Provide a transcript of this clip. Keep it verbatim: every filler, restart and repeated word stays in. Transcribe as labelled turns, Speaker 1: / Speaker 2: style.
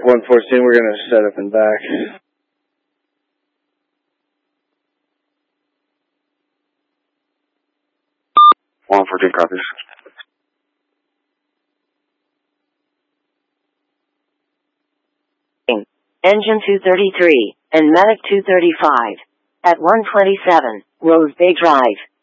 Speaker 1: one fourteen, we're going to set up and back.
Speaker 2: one fourteen copies.
Speaker 3: Engine two thirty-three and Medic two thirty-five at one twenty-seven Rose Bay Drive.